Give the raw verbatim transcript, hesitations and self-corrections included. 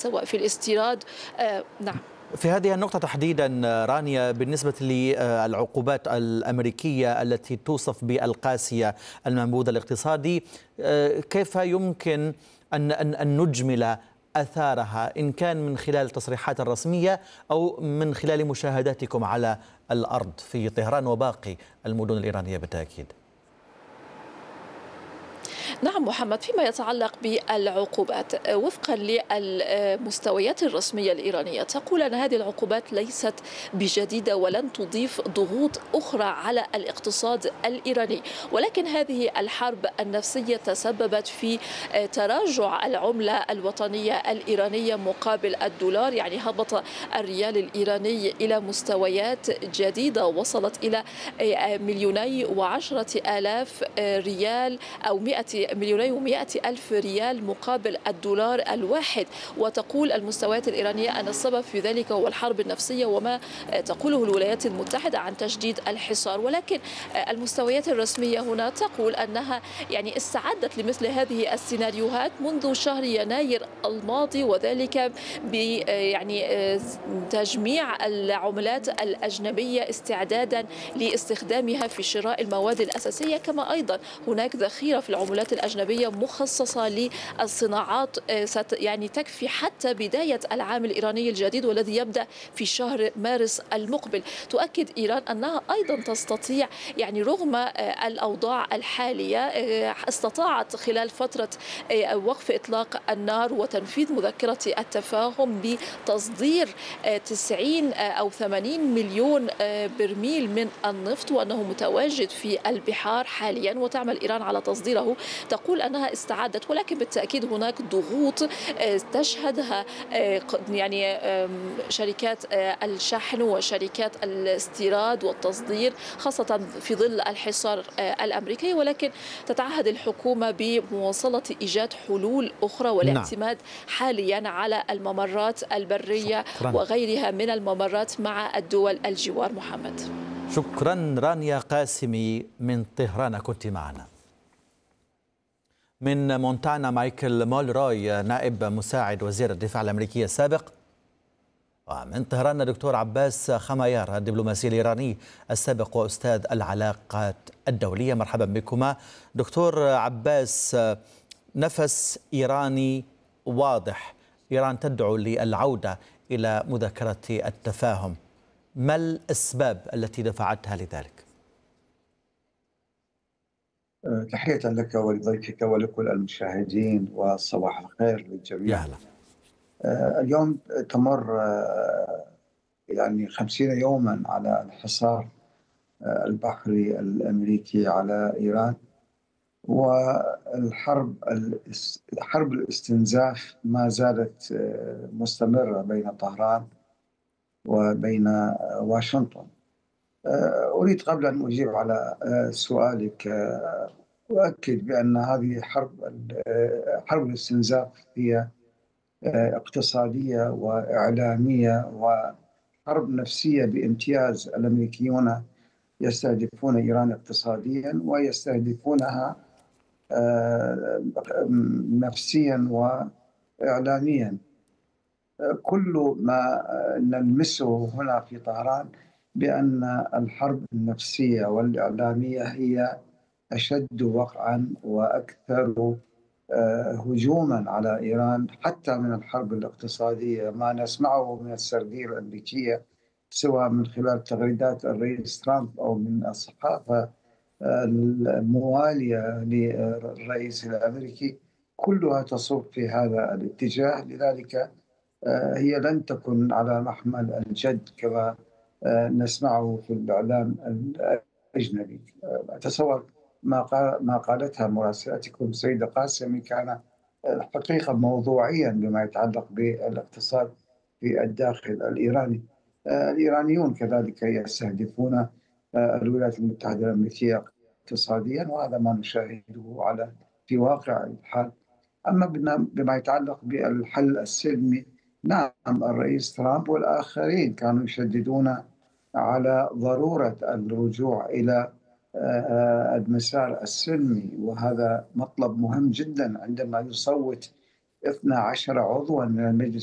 سواء في الاستيراد. آه نعم. في هذه النقطة تحديدا رانيا، بالنسبة للعقوبات الأمريكية التي توصف بالقاسية المنبوذ الاقتصادي، كيف يمكن أن أن نجمل أثارها إن كان من خلال التصريحات الرسمية أو من خلال مشاهداتكم على الأرض في طهران وباقي المدن الإيرانية بالتأكيد؟ نعم محمد، فيما يتعلق بالعقوبات وفقا للمستويات الرسمية الإيرانية تقول أن هذه العقوبات ليست بجديدة ولن تضيف ضغوط أخرى على الاقتصاد الإيراني، ولكن هذه الحرب النفسية تسببت في تراجع العملة الوطنية الإيرانية مقابل الدولار، يعني هبط الريال الإيراني إلى مستويات جديدة وصلت إلى مليوني وعشرة آلاف ريال أو مئة مليوني ومئة ألف ريال مقابل الدولار الواحد. وتقول المستويات الإيرانية أن السبب في ذلك هو الحرب النفسية وما تقوله الولايات المتحدة عن تشديد الحصار، ولكن المستويات الرسمية هنا تقول أنها يعني استعدت لمثل هذه السيناريوهات منذ شهر يناير الماضي، وذلك ب يعني تجميع العملات الأجنبية استعدادا لاستخدامها في شراء المواد الأساسية، كما أيضا هناك ذخيرة في العملات الأجنبية مخصصة للصناعات يعني تكفي حتى بداية العام الإيراني الجديد والذي يبدأ في شهر مارس المقبل. تؤكد إيران أنها أيضا تستطيع يعني رغم الأوضاع الحالية استطاعت خلال فترة وقف إطلاق النار وتنفيذ مذكرة التفاهم بتصدير تسعين أو ثمانين مليون برميل من النفط، وأنه متواجد في البحار حاليا وتعمل إيران على تصديره. تقول أنها استعدت، ولكن بالتأكيد هناك ضغوط تشهدها يعني شركات الشحن وشركات الاستيراد والتصدير خاصة في ظل الحصار الأمريكي، ولكن تتعهد الحكومة بمواصلة إيجاد حلول أخرى والاعتماد حاليا على الممرات البرية شكرا. وغيرها من الممرات مع الدول الجوار. محمد، شكرا. رانيا قاسمي من طهران كنت معنا. من مونتانا مايكل مولروي نائب مساعد وزير الدفاع الأمريكي السابق، ومن طهران دكتور عباس خمايار الدبلوماسي الإيراني السابق وأستاذ العلاقات الدولية. مرحبا بكما. دكتور عباس، نفس إيراني واضح، إيران تدعو للعودة إلى مذكرة التفاهم، ما الأسباب التي دفعتها لذلك؟ تحية لك ولضيفك ولكل المشاهدين وصباح الخير للجميع. يا هلا. اليوم تمر يعني خمسين يوما على الحصار البحري الأمريكي على إيران، والحرب حرب الاستنزاف ما زالت مستمرة بين طهران وبين واشنطن. أريد قبل أن أجيب على سؤالك أؤكد بأن هذه حرب حرب الاستنزاف هي اقتصادية وإعلامية وحرب نفسية بامتياز. الأمريكيون يستهدفون إيران اقتصاديا ويستهدفونها نفسيا وإعلاميا. كل ما نلمسه هنا في طهران بأن الحرب النفسية والإعلامية هي أشد وقعا وأكثر هجوما على إيران حتى من الحرب الاقتصادية. ما نسمعه من السردية الأمريكية سواء من خلال تغريدات الرئيس ترامب أو من الصحافة الموالية للرئيس الأمريكي كلها تصب في هذا الاتجاه. لذلك هي لن تكن على محمل الجد كما نسمعه في الإعلام الأجنبي. أتصور ما قال ما قالتها مراسلتكم سيدة قاسمي كان الحقيقة موضوعيا بما يتعلق بالاقتصاد في الداخل الإيراني. الإيرانيون كذلك يستهدفون الولايات المتحدة الأمريكية اقتصاديا، وهذا ما نشاهده على في واقع الحال. أما بما يتعلق بالحل السلمي، نعم الرئيس ترامب والآخرين كانوا يشددون على ضرورة الرجوع إلى المسار السلمي، وهذا مطلب مهم جدا عندما يصوت اثنا عشر عضوا من المجلس